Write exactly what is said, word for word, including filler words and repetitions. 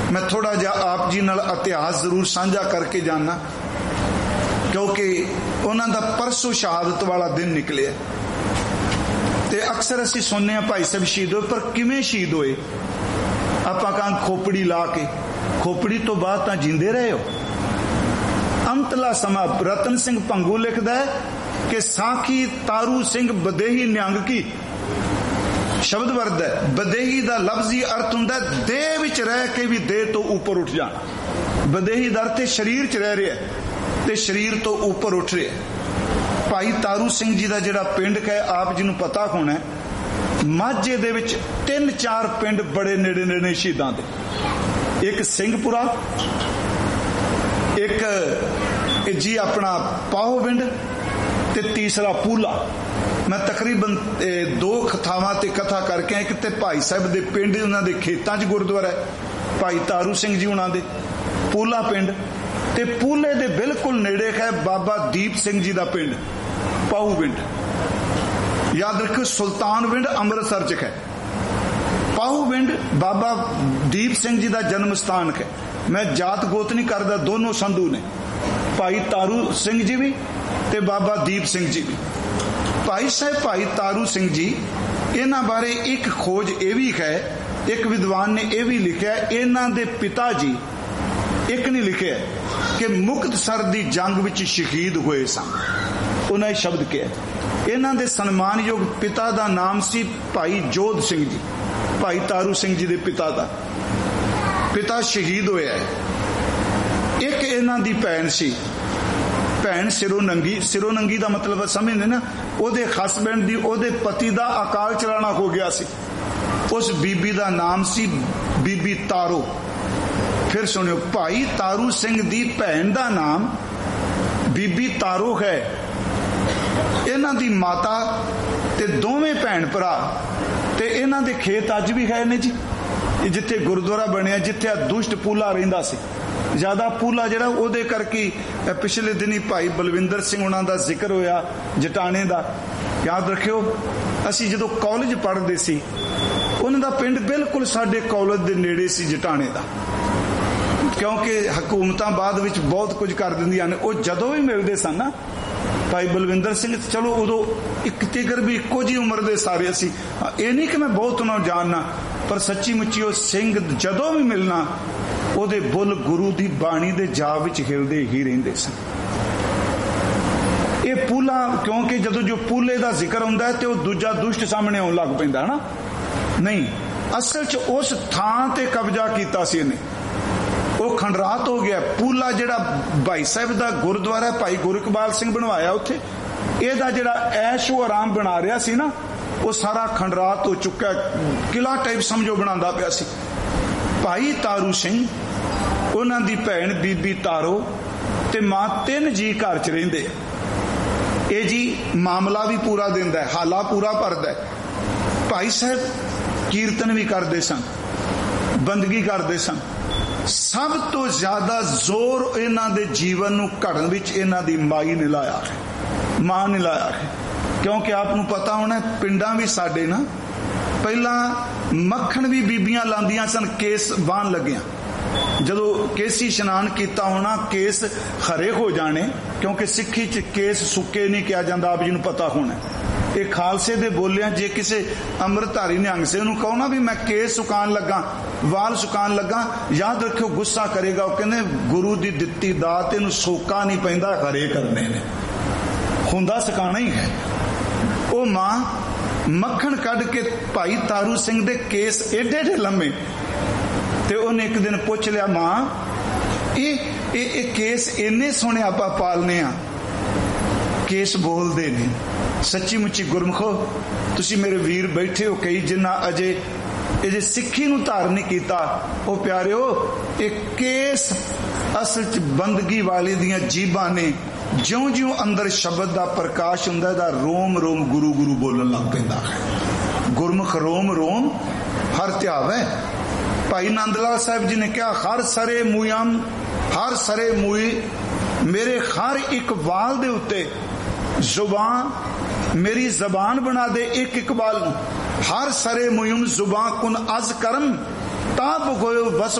मैं थोड़ा जिहा आप जी नाल इतिहास जरूर साझा करके जाना, क्योंकि उन्हां दा परसों शहादत वाला दिन निकलिया। ते अक्सर असीं सुनने आ भाई साहब शहीद होए, पर किवें शहीद होए? आपां कहां खोपड़ी ला के, खोपड़ी तो बाद तां जींदे रहे हो। अंतला समा रतन सिंह भंगू लिखदा है कि साखी तारू सिंह बदेही निहंग की शब्द वर्द है। बदेही दा लफ्जी अर्थ हुंदा देह विच रह के भी देह तो ऊपर उठ जाना। बदेही दा अर्थ शरीर च रह रहा है ते शरीर तो ऊपर उठ रहा है। भाई तारू सिंह जी दा जिहड़ा पिंड है आप जी नूं पता होना है, माझे दे विच तीन चार पिंड बड़े नेड़े नेड़े शहीदां दे। एक सिंहपुरा, एक जी अपना पाहोविंड ते तीसरा पूला। मैं तकरीबन दो थावां ते कथा करके एक ते भाई साहब दे पिंड उन्हां दे खेतां च गुरुद्वारा है भाई तारू सिंह जी उन्हां दे, पूला पिंड ते पूले दे बिल्कुल नेड़े है बाबा दीप सिंह जी दा पिंड पाहूविंड। याद रखो सुल्तानविंड अमृतसर च है, पाहूविंड बाबा दीप सिंह जी दा जन्म स्थान है। मैं जात गोत नहीं करदा, दोनों संधू ने, भाई तारू सिंह जी भी ते बाबा दीप सिंह जी भी। भाई साहब भाई तारू सिंह जी इन्हां बारे एक खोज यह भी है, एक विद्वान ने यह भी लिखा इन्हां दे पिता जी एक नहीं लिखे कि मुक्तसर दी जंग विच शहीद हुए सन। उन्हें शब्द कहा इन्हां दे सन्मानयोग पिता दा नाम सी भाई जोध सिंह जी, भाई तारू सिंह जी दे पिता दा पिता शहीद होया है। एक इन्हां दी भैन सी, भैन सिरों नंगी। सिरों नंगी दा मतलब समझते ना, ओदे हसबैंड दी ओदे पति दा अकाल चलाना हो गया सी। उस बीबी दा नाम सी बीबी तारो। फिर सुनियो, भाई तारू सिंह दी भैन दा नाम बीबी तारो है। इन्हां दी माता ते दोवें भैन भरा ते इन्हां दे खेत अज भी है ने जी, जिथे गुरुद्वारा बनया, जिथे दुष्ट पूला रहिंदा सी। ज्यादा पूला जिहड़ा ओहदे करके पिछले दिनी भाई बलविंदर सिंह उन्हां दा जिक्र होया जटाने दा। याद रखियो असी जदों कॉलेज पढ़दे सी उन्हां दा पिंड बिल्कुल साडे कॉलेज दे नेड़े सी जटाने दा, क्योंकि हुकूमतां बाद विच बहुत कुछ कर दिंदियां ने। वो जदों भी मिलदे सन ना भाई बलविंदर सिंह, चलो उदों एक तिगर भी इक्को जी उम्र दे सारे असी, ये नहीं कि मैं बहुत उन्होंने जानना, पर सच्ची मुच्ची वो सिंह जदों भी मिलना ओदे बुल गुरु दी बाणी दे जाप विच हिलदे ही रहिंदे सन। ये पूला, क्योंकि जदों जो पूले दा जिक्र हुंदा है ते वो दूजा दुष्ट सामने आउण लग पैंदा ना। नहीं, असल च उस थां ते कब्जा कीता सी इहने, वो खंडरात हो गया। पूला जिहड़ा भाई साहब दा गुरुद्वारा है भाई गुरु इकबाल सिंह बनवाया, उत्थे एहदा जिहड़ा ऐशो आराम बना रहा सी ना, वो सारा खंडरात हो चुका, किला टाइप समझो बनांदा पिया सी। भाई तारू सिंह उन्हां दी भैन बीबी तारो ते मां तीन जी घर च रहिंदे। ये जी मामला भी पूरा दिंदा है, हाला पूरा भरदा है। भाई साहब कीर्तन भी करदे सन, बंदगी करदे सन। सब तो ज्यादा जोर इन्हां दे जीवन नूं घड़न विच इन्हां दी माई ने लाया है, मां ने लाया है। क्योंकि आपनूं पता होना पिंडां भी साडे ना पहला मक्खण भी बीबियां लांदियां सन केस बाण लगिया। जदों केसी इशनान किया होना केस खरे हो जाने, क्योंकि सिक्खी च केस सुके नहीं किया जाता, आप जी नूं पता होना। ये खालसे दे बोलिया जे किसी अमृतधारी निहंग से उन्होंने कहो ना भी मैं केस सुकान लगा, वाल सुकान लगा, याद रखियो गुस्सा करेगा। वो कहने गुरु दी दित्ती दात इनू सोका नहीं पैंदा, खरे करने ने हुंदा सुकाना ही है। वो मां मक्खण कढ़ के भाई तारू सिंह दे केस एडे एडे लम्मे, ते उन्हें एक दिन पूछ लिया, मां ये ए, ए केस इन्ने सोहणे आपां पालने आ, केस बोलदे ने। सच्ची मुच्ची गुरमुखो तुसी मेरे वीर बैठे हो कई जिन्ना अजे ये सिक्खी नूं धारण नहीं कीता, ओ प्यारिओ एक केस असल च बंदगी वाले दियां जीबां ने। ज्यों ज्यों अंदर शब्द दा प्रकाश हुंदा है, रोम रोम गुरु गुरु बोलन लग पैंदा है। गुरमुख रोम रोम हर ध्यावै। भाई नंदलाल साहब जी ने कहा, हर सरे मूयम, हर सरे मूई मेरे हर एक वाल दे उत्ते जुबान मेरी जबान बना दे एक इकबाल नूं। हर सरे मुयम जुबान कुन अज करम ताप गोयो बस